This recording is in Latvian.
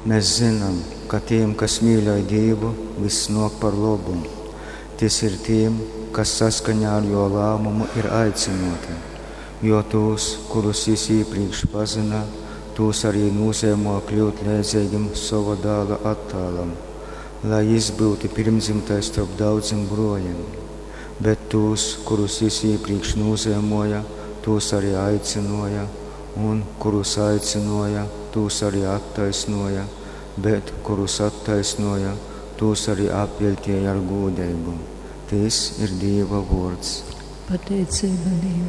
Mēs zinām, ka tiem, kas mīļoja Dievu, viss nāk par labu. Tas ir tiem, kas saskaņā ar jo lēmumu ir aicināti. Jo tos, kurus Viņš iepriekš pazina, tos arī nozīmē kļūt līdzīgiem sava dēla attēlam, lai Viņš būtu pirmdzimtais starp daudziem brāļiem. Bet tos, kurus Viņš iepriekš nozīmēja, tos arī aicināja, un kurus aicināja, tos arī attaisnoja, bet kurus attaisnoja, tos arī apveltīja ar godību. Tas ir Dieva vārds. Pateicība Dievam.